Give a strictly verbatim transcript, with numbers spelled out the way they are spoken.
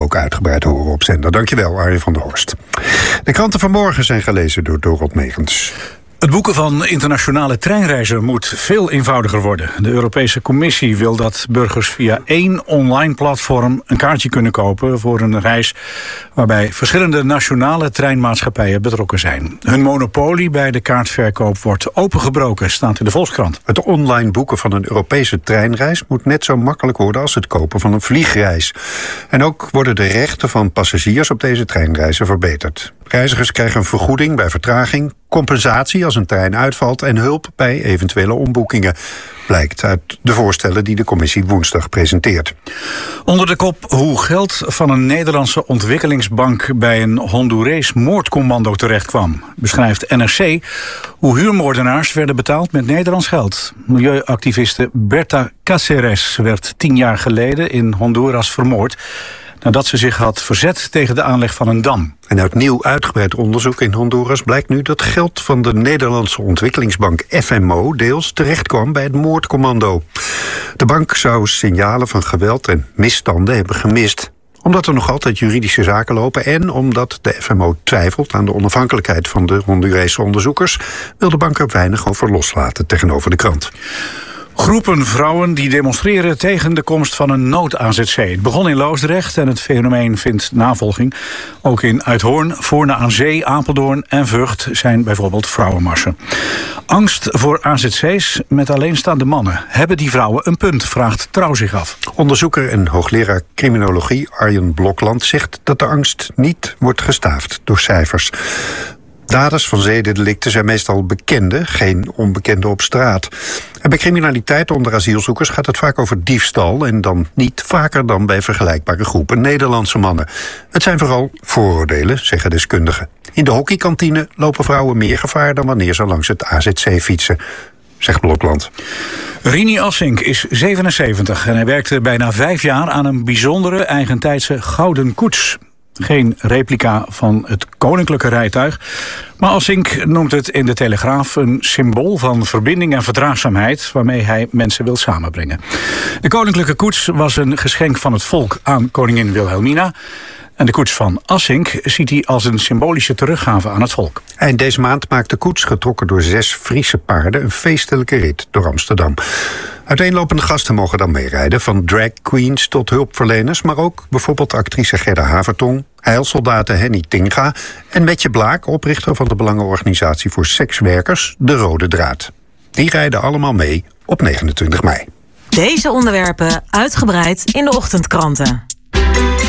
ook uitgebreid horen op zender. Dankjewel, Arjen van der Horst. De kranten van morgen zijn gelezen door Dorot Megens. Het boeken van internationale treinreizen moet veel eenvoudiger worden. De Europese Commissie wil dat burgers via één online platform een kaartje kunnen kopen voor een reis waarbij verschillende nationale treinmaatschappijen betrokken zijn. Hun monopolie bij de kaartverkoop wordt opengebroken, staat in de Volkskrant. Het online boeken van een Europese treinreis moet net zo makkelijk worden als het kopen van een vliegreis. En ook worden de rechten van passagiers op deze treinreizen verbeterd. Reizigers krijgen een vergoeding bij vertraging, compensatie als een trein uitvalt en hulp bij eventuele omboekingen. Blijkt uit de voorstellen die de commissie woensdag presenteert. Onder de kop hoe geld van een Nederlandse ontwikkelingsbank bij een Hondurees moordcommando terechtkwam, beschrijft N R C hoe huurmoordenaars werden betaald met Nederlands geld. Milieuactiviste Berta Cáceres werd tien jaar geleden in Honduras vermoord nadat ze zich had verzet tegen de aanleg van een dam. En uit nieuw uitgebreid onderzoek in Honduras blijkt nu dat geld van de Nederlandse ontwikkelingsbank F M O deels terechtkwam bij het moordcommando. De bank zou signalen van geweld en misstanden hebben gemist, omdat er nog altijd juridische zaken lopen en omdat de F M O twijfelt aan de onafhankelijkheid van de Hondurese onderzoekers, wil de bank er weinig over loslaten tegenover de krant. Groepen vrouwen die demonstreren tegen de komst van een nood-A Z C. Het begon in Loosdrecht en het fenomeen vindt navolging. Ook in Uithoorn, Voorne aan Zee, Apeldoorn en Vught zijn bijvoorbeeld vrouwenmarsen. Angst voor A Z C's met alleenstaande mannen. Hebben die vrouwen een punt, vraagt Trouw zich af. Onderzoeker en hoogleraar criminologie Arjen Blokland zegt dat de angst niet wordt gestaafd door cijfers. Daders van zedendelicten zijn meestal bekenden, geen onbekenden op straat. En bij criminaliteit onder asielzoekers gaat het vaak over diefstal en dan niet vaker dan bij vergelijkbare groepen Nederlandse mannen. Het zijn vooral vooroordelen, zeggen deskundigen. In de hockeykantine lopen vrouwen meer gevaar dan wanneer ze langs het A Z C fietsen, zegt Blokland. Rini Assink is zevenenzeventig en hij werkte bijna vijf jaar aan een bijzondere eigentijdse gouden koets. Geen replica van het koninklijke rijtuig, maar Assink noemt het in de Telegraaf een symbool van verbinding en verdraagzaamheid waarmee hij mensen wil samenbrengen. De koninklijke koets was een geschenk van het volk aan koningin Wilhelmina. En de koets van Assink ziet hij als een symbolische teruggave aan het volk. Eind deze maand maakt de koets, getrokken door zes Friese paarden, een feestelijke rit door Amsterdam. Uiteenlopende gasten mogen dan meerijden, van drag queens tot hulpverleners, maar ook bijvoorbeeld actrice Gerda Havertong, heilsoldaten Henny Tinga en Metje Blaak, oprichter van de belangenorganisatie voor sekswerkers, De Rode Draad. Die rijden allemaal mee op negenentwintig mei. Deze onderwerpen uitgebreid in de ochtendkranten.